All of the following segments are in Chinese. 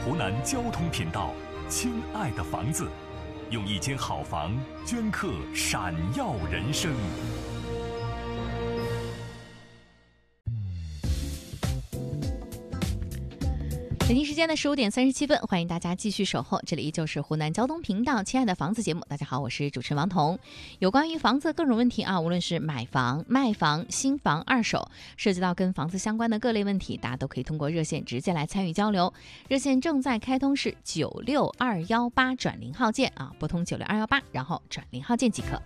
湖南交通频道，亲爱的房子，用一间好房镌刻闪耀人生。 北京时间的15点37分，欢迎大家继续守候，这里依旧是湖南交通频道亲爱的房子节目。大家好，我是主持人王彤。有关于房子各种问题啊，无论是买房、卖房、新房、二手，涉及到跟房子相关的各类问题，大家都可以通过热线直接来参与交流。热线正在开通是96218转0号键啊，拨通96218，然后转0号键即可。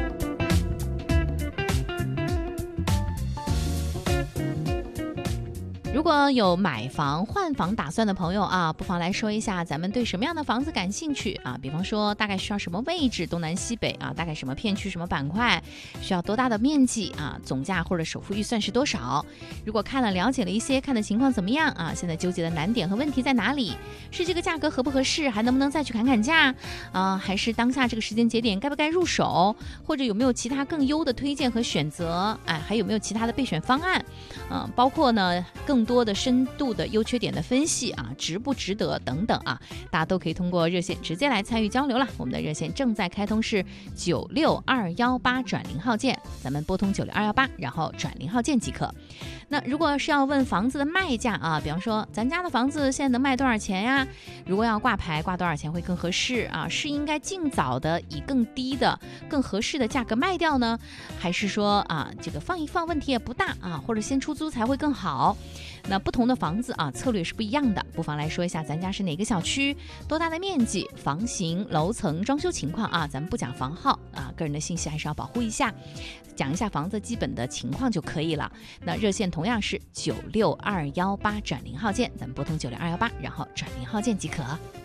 如果有买房换房打算的朋友啊，不妨来说一下咱们对什么样的房子感兴趣啊？比方说大概需要什么位置，东南西北啊，大概什么片区什么板块，需要多大的面积啊，总价或者首付预算是多少？如果看了了解了一些，看的情况怎么样啊？现在纠结的难点和问题在哪里？是这个价格合不合适，还能不能再去砍砍价啊？还是当下这个时间节点该不该入手？或者有没有其他更优的推荐和选择？哎，还有没有其他的备选方案？包括呢更多的深度的优缺点的分析啊，值不值得等等啊，大家都可以通过热线直接来参与交流了。我们的热线正在开通是96218转0号键，咱们拨通96218，然后转0号键即可。那如果是要问房子的卖价啊，比方说咱家的房子现在能卖多少钱呀？如果要挂牌，挂多少钱会更合适啊？是应该尽早的以更低的、更合适的价格卖掉呢，还是说啊这个放一放问题也不大啊，或者先出租才会更好？那不同的房子啊，策略是不一样的，不妨来说一下咱家是哪个小区，多大的面积，房型、楼层、装修情况啊，咱们不讲房号啊，个人的信息还是要保护一下，讲一下房子基本的情况就可以了。那热线同样是96218转0号键，咱们拨通96218，然后转0号键即可。